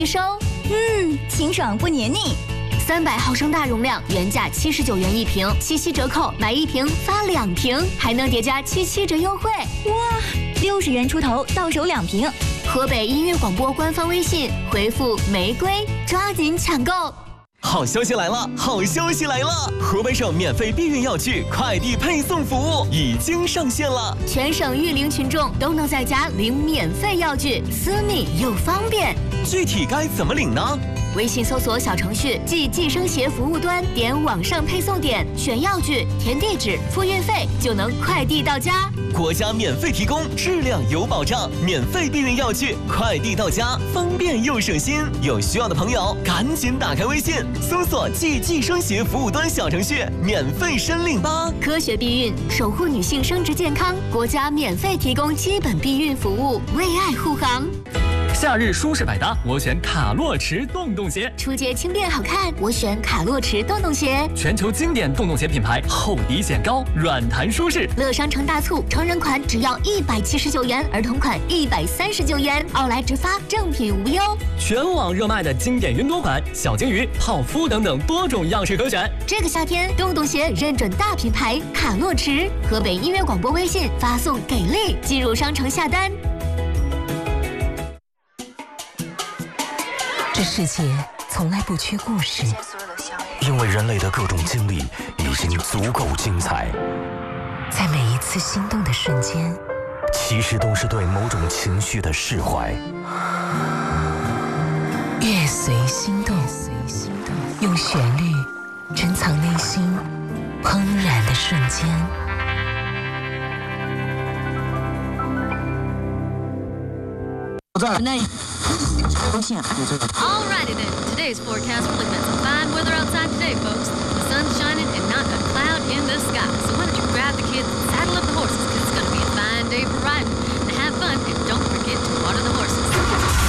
收， 清爽不黏腻。 300毫升大容量，原价79元一瓶，77折扣，买1瓶发2瓶，还能叠加77折优惠。 哇，60元出头到手2瓶。 河北音乐广播官方微信回复“玫瑰”，抓紧抢购。 好消息来了！好消息来了！河北省免费避孕药具快递配送服务已经上线了， 全省育龄群众都能在家领免费药具，私密又方便。 具体该怎么领呢？ 微信搜索小程序即计生协服务端，点网上配送点，选药具，填地址，付运费，就能快递到家。 国家免费提供，质量有保障，免费避孕药具快递到家，方便又省心。有需要的朋友赶紧打开微信，搜索即计生协服务端小程序，免费申领吧。 科学避孕，守护女性生殖健康，国家免费提供基本避孕服务，为爱护航。 夏日舒适百搭，我选卡洛驰洞洞鞋。 出街轻便好看，我选卡洛驰洞洞鞋。 全球经典洞洞鞋品牌，厚底显高，软弹舒适。 乐商城大促，成人款只要179元，儿童款139元，奥莱直发，正品无忧。 全网热卖的经典云朵款、小金鱼、泡芙等等多种样式可选。 这个夏天，洞洞鞋认准大品牌卡洛驰。河北音乐广播微信发送“给力”，进入商城下单。 这世界从来不缺故事， 因为人类的各种经历已经足够精彩。 在每一次心动的瞬间， 其实都是对某种情绪的释怀。 乐随心动，用旋律珍藏内心怦然的瞬间。 Alrighty then, today's forecast will admit some fine weather outside today, folks.